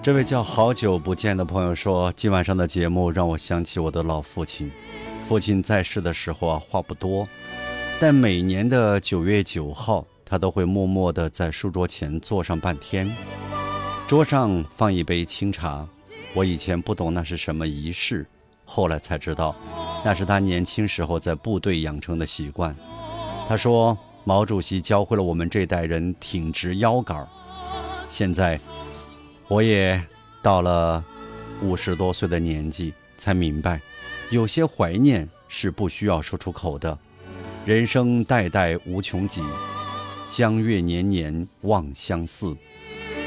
这位叫好久不见的朋友说，今晚上的节目让我想起我的老父亲。父亲在世的时候话不多，但每年的9月9号，他都会默默地在书桌前坐上半天，桌上放一杯清茶。我以前不懂那是什么仪式，后来才知道，那是他年轻时候在部队养成的习惯。他说，毛主席教会了我们这代人挺直腰杆。现在我也到了50多岁的年纪，才明白，有些怀念是不需要说出口的。人生代代无穷几，江月年年望相似。